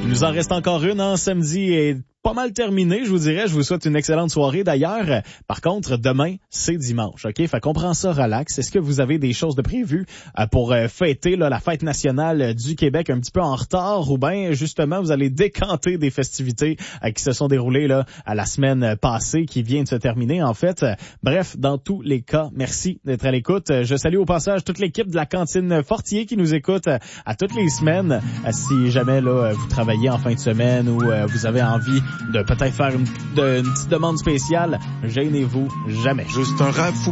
nous en reste encore une en samedi et pas mal terminé, je vous dirais. Je vous souhaite une excellente soirée. D'ailleurs, par contre, demain, c'est dimanche, OK? Fait qu'on prend ça relax. Est-ce que vous avez des choses de prévues pour fêter là, la fête nationale du Québec un petit peu en retard ou bien, justement, vous allez décanter des festivités qui se sont déroulées là à la semaine passée, qui vient de se terminer, en fait. Bref, dans tous les cas, merci d'être à l'écoute. Je salue au passage toute l'équipe de la cantine Fortier qui nous écoute à toutes les semaines. Si jamais là vous travaillez en fin de semaine ou vous avez envie de peut-être faire une petite demande spéciale, gênez-vous jamais. Juste un rêve fou.